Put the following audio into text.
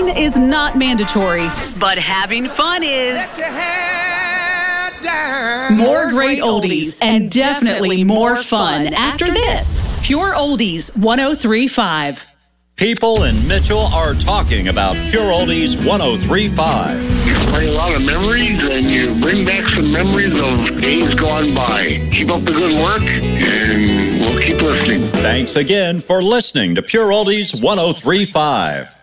Listening is not mandatory, but having fun is. More great oldies and definitely more fun after this. Pure Oldies 103.5. People in Mitchell are talking about Pure Oldies 103.5. You play a lot of memories and you bring back some memories of days gone by. Keep up the good work and we'll keep listening. Thanks again for listening to Pure Oldies 103.5.